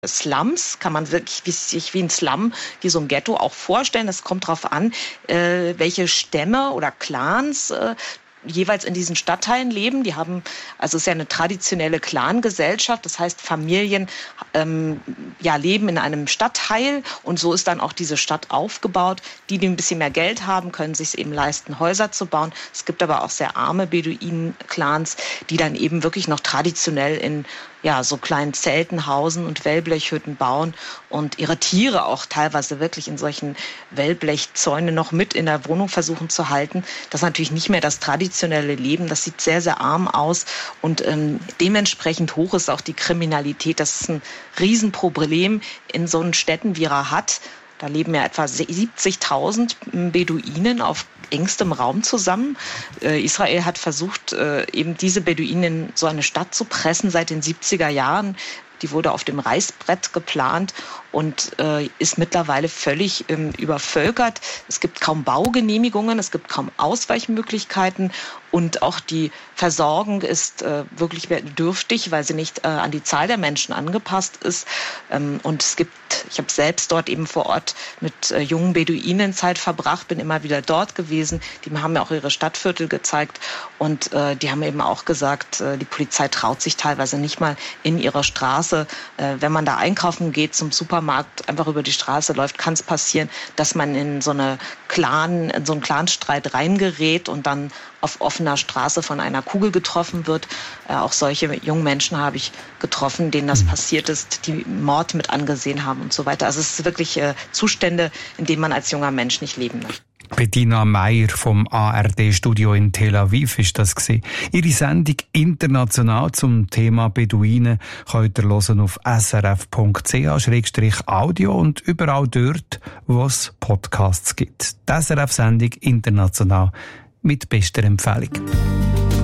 Slums, kann man wirklich sich wie ein Slum, wie so ein Ghetto auch vorstellen. Das kommt darauf an, welche Stämme oder Clans jeweils in diesen Stadtteilen leben. Die haben, also es ist ja eine traditionelle Clangesellschaft, das heißt Familien leben in einem Stadtteil und so ist dann auch diese Stadt aufgebaut. Die ein bisschen mehr Geld haben, können sich eben leisten, Häuser zu bauen. Es gibt aber auch sehr arme Beduinen-Clans, die dann eben wirklich noch traditionell in so kleinen Zelten hausen und Wellblechhütten bauen und ihre Tiere auch teilweise wirklich in solchen Wellblechzäunen noch mit in der Wohnung versuchen zu halten. Das ist natürlich nicht mehr das traditionelle Leben. Das sieht sehr, sehr arm aus und dementsprechend hoch ist auch die Kriminalität. Das ist ein Riesenproblem in so einen Städten wie Rahat. Da leben ja etwa 70.000 Beduinen auf engstem Raum zusammen. Israel hat versucht, eben diese Beduinen in so eine Stadt zu pressen seit den 70er Jahren. Die wurde auf dem Reißbrett geplant und ist mittlerweile völlig übervölkert. Es gibt kaum Baugenehmigungen, es gibt kaum Ausweichmöglichkeiten und auch die Versorgung ist wirklich dürftig, weil sie nicht an die Zahl der Menschen angepasst ist. Und ich habe selbst dort eben vor Ort mit jungen Beduinen Zeit verbracht, bin immer wieder dort gewesen. Die haben mir auch ihre Stadtviertel gezeigt und die haben eben auch gesagt, die Polizei traut sich teilweise nicht mal in ihrer Straße. Wenn man da einkaufen geht, zum Supermarkt, einfach über die Straße läuft, kann es passieren, dass man in so einen Clanstreit reingerät und dann auf offener Straße von einer Kugel getroffen wird. Auch solche jungen Menschen habe ich getroffen, denen das passiert ist, die Mord mit angesehen haben und so weiter. Also es ist wirklich Zustände, in denen man als junger Mensch nicht leben möchte. Bettina Meier vom ARD-Studio in Tel Aviv ist das gewesen. Ihre Sendung international zum Thema Beduinen könnt ihr hören auf srf.ch/audio und überall dort, wo es Podcasts gibt. Die SRF-Sendung international mit bester Empfehlung.